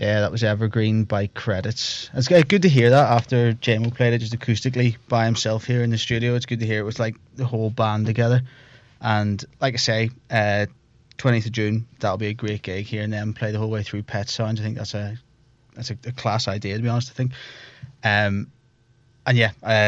Yeah, that was Evergreen by Credits. It's good to hear that after JMO played it just acoustically by himself here in the studio. It's good to hear it was like the whole band together. And like I say, 20th of June, that'll be a great gig here, and then play the whole way through Pet Sounds. I think that's a class idea, to be honest, I think. And yeah,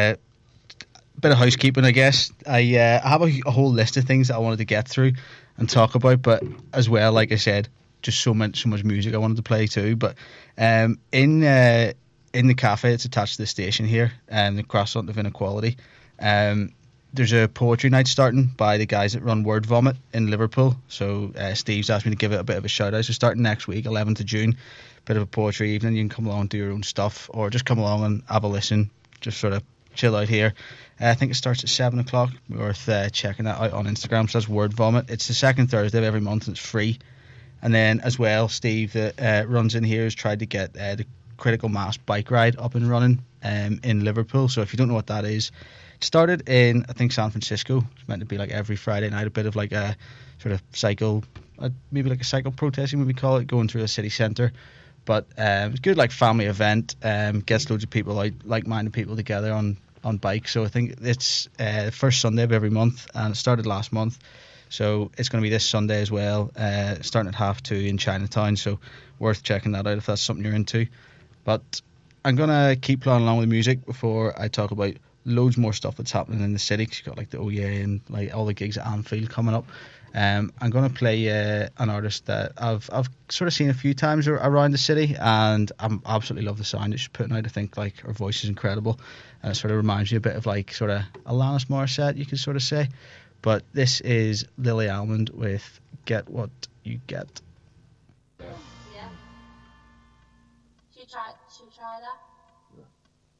bit of housekeeping, I guess. I have a whole list of things that I wanted to get through and talk about, but as well, like I said, just so much music I wanted to play too. But in the cafe, it's attached to the station here, the Croissant of Inequality. There's a poetry night starting by the guys that run Word Vomit in Liverpool. So Steve's asked me to give it a bit of a shout out. So starting next week, 11th of June, bit of a poetry evening. You can come along and do your own stuff, or just come along and have a listen, just sort of chill out here. I think it starts at 7 o'clock. Worth checking that out on Instagram. So that's Word Vomit. It's the second Thursday of every month, and it's free. And then as well, Steve that runs in here has tried to get the Critical Mass bike ride up and running in Liverpool. So if you don't know what that is, it started in, I think, San Francisco. It's meant to be like every Friday night, a bit of like a sort of cycle, maybe like a cycle protesting, we call it, going through the city centre. But it's a good like family event. Gets loads of people out, like-minded people together on bikes. So I think it's the first Sunday of every month, and it started last month. So it's going to be this Sunday as well, starting at 2:30 in Chinatown. So worth checking that out if that's something you're into. But I'm going to keep playing along with music before I talk about loads more stuff that's happening in the city. Cause you've got like the OEA and like all the gigs at Anfield coming up. I'm going to play an artist that I've sort of seen a few times around the city, and I absolutely love the sound that she's putting out. I think like her voice is incredible, and it sort of reminds you a bit of like sort of Alanis Morissette, you could sort of say. But this is Lily Almond with Get What You Get. Yeah. Should we try that?